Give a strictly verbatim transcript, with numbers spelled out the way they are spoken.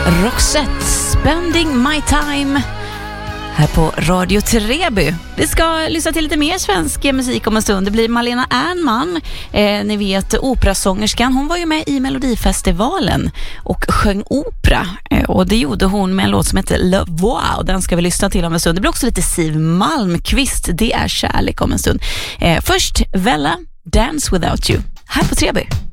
Roxette, Spending My Time här på Radio Treby. Vi ska lyssna till lite mer svensk musik om en stund. Det blir Malena Ernman, eh, ni vet operasångerskan. Hon var ju med i Melodifestivalen och sjöng opera. Eh, och det gjorde hon med en låt som heter Le Voix. Och den ska vi lyssna till om en stund. Det blir också lite Siw Malmkvist. Det är kärlek om en stund. Eh, först Vella, Dance Without You. Här på Treby.